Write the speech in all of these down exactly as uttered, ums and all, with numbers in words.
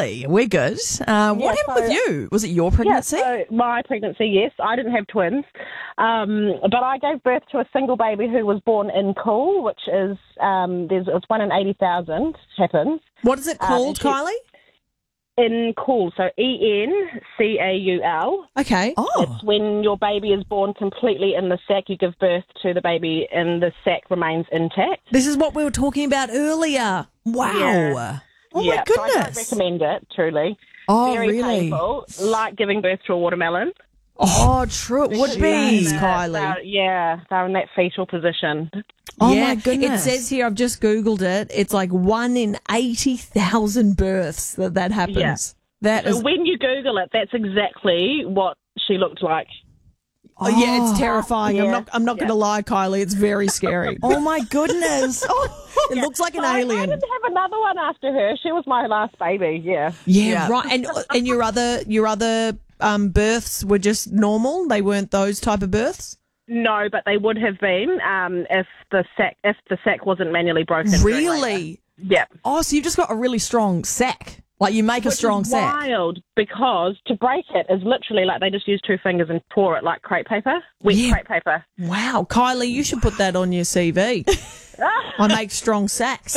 Kylie, we're good. Uh, what Yeah, happened so- with you? Was it your pregnancy? Yeah, so my pregnancy, yes. I didn't have twins. Um, but I gave birth to a single baby who was born in Cool, which is, um, there's it's one in eighty thousand happens. What is it Um, called, and she- Kylie? In Cool, so E N C A U L. Okay. Oh, It's when your baby is born completely in the sac, you give birth to the baby and the sac remains intact. this is what we were talking about earlier. Wow. Yeah. Oh, yeah, my So I don't goodness. recommend it, truly. Oh, Very really? painful, like giving birth to a watermelon. Oh, true. It would be, Yeah, Kylie. they're- yeah, they're in that fetal position. Oh, Yeah, my goodness. It says here, I've just Googled it, it's like one in eighty thousand births that that happens. Yeah. That is, When you Google it, that's exactly what she looked like. oh, yeah, it's terrifying. I'm Yeah. not, I'm not going to lie, Kylie. It's very scary. Oh, my goodness. Oh, It looks like an I, I alien. didn't have another one after her. She was my last baby, yeah. Yeah, Yeah. right. And and your other your other um, births were just normal. They weren't those type of births. No, but they would have been um, if the sac if the sac wasn't manually broken. during labour. Really? Yeah. oh, so you've just got a really strong sack. Like you make a Which strong is sack. wild because to break it is literally like they just use two fingers and pour it like crepe paper, wet Yeah. crepe paper. Wow, Kylie, you should put that on your C V. I make strong sacks.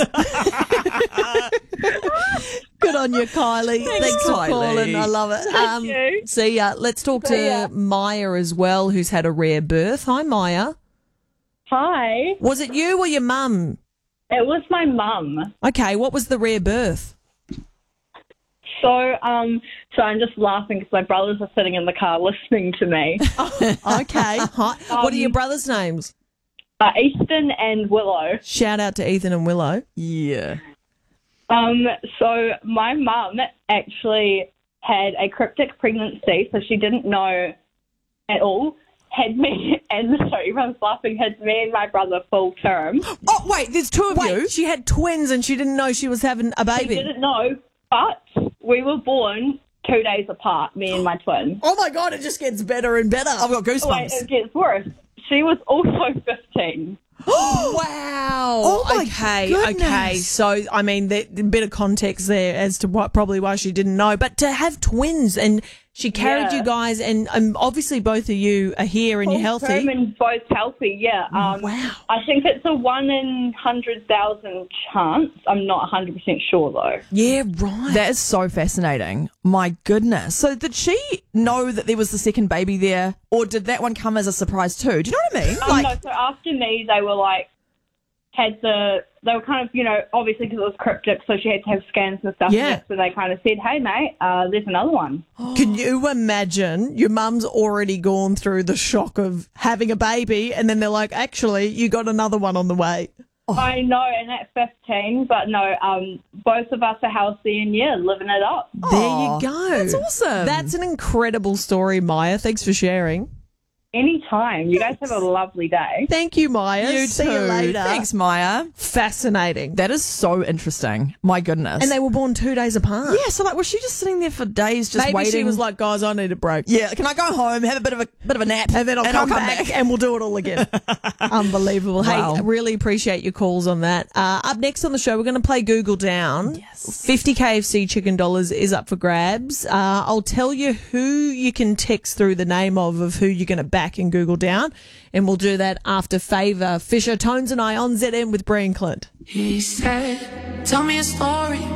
Good on you, Kylie. Thanks, for Kylie. calling. I love it. Um, you. see ya. Let's talk See to ya. Maya as well, who's had a rare birth. Hi, Maya. Hi. Was it you or your mum? It was my mum. Okay, what was the rare birth? So, um, so I'm just laughing because my brothers are sitting in the car listening to me. Okay. Hi. what are your brothers' names? Uh, Easton and Willow. Shout out to Ethan and Willow. Yeah. Um, so my mum actually had a cryptic pregnancy, so she didn't know at all. Had me, and so everyone's laughing, had me and my brother full term. Oh, wait, there's two of you. Wait, she had twins and she didn't know she was having a She baby. didn't know, but we were born two days apart, me and my twin. Oh my God, it just gets better and better. I've got Wait, goosebumps. it gets worse. She was also fifteen. Wow. Oh, my okay. goodness. Okay. So, I mean, the, the bit of context there as to what probably why she didn't know, but to have twins and she carried Yeah. you guys, and um, obviously both of you are here and you're Full healthy. term and both healthy, yeah. Um, Wow. I think it's a one in hundred thousand chance. I'm not one hundred percent sure though. Yeah, right. That is so fascinating. My goodness. So did she know that there was the second baby there, or did that one come as a surprise too? Do you know what I mean? Um, no, so after me, they were like, had the, they were kind of, you know, obviously because it was cryptic, so she had to have scans and stuff. Yeah. And so they kind of said, hey, mate, uh, there's another one. Can you imagine your mum's already gone through the shock of having a baby and then they're like, actually, you got another one on the way? I know, and at fifteen, but no, um, both of us are healthy and, yeah, living it up. There Aw, you go. That's awesome. That's an incredible story, Maya. Thanks for sharing. Anytime. You guys have a lovely day. Thank you, Maya. you See too. you later. Thanks, Maya. Fascinating. That is so interesting. My goodness. And they were born two days apart. yeah. So like, was she just sitting there for days, just Maybe waiting? she was like, guys, I need a break. yeah. Can I go home, have a bit of a bit of a nap, And then I'll, come, back, and we'll do it all again. Unbelievable. Wow. Hey, I really appreciate your calls on that. Uh, up next on the show, we're going to play Google Down. Yes. fifty K F C chicken dollars is up for grabs. Uh, I'll tell you who you can text through the name of, of who you're going to back in Google Down. And we'll do that after Favour. Fisher, Tones and I on Z M with Brian Clint. He said, tell me a story.